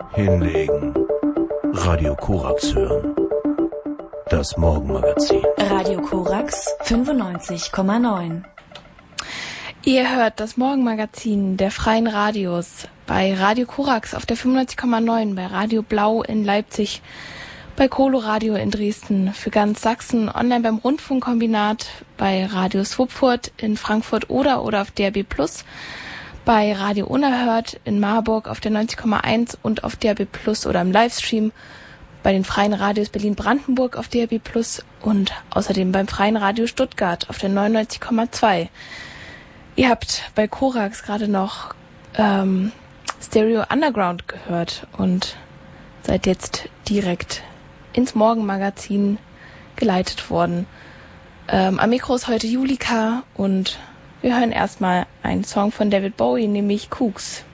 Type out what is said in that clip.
Hinlegen. Radio Korax hören. Das Morgenmagazin. Radio Korax 95,9. Ihr hört das Morgenmagazin der Freien Radios bei Radio Korax auf der 95,9, bei Radio Blau in Leipzig, bei Coloradio in Dresden, für ganz Sachsen, online beim Rundfunkkombinat, bei Radio Swupfurt in Frankfurt oder auf DRB+, bei Radio Unerhört in Marburg auf der 90,1 und auf DRB+ oder im Livestream, bei den Freien Radios Berlin-Brandenburg auf DRB+ und außerdem beim Freien Radio Stuttgart auf der 99,2. Ihr habt bei Korax gerade noch Stereo Underground gehört und seid jetzt direkt ins Morgenmagazin geleitet worden. Am Mikro ist heute Julika und wir hören erstmal einen Song von David Bowie, nämlich Kooks.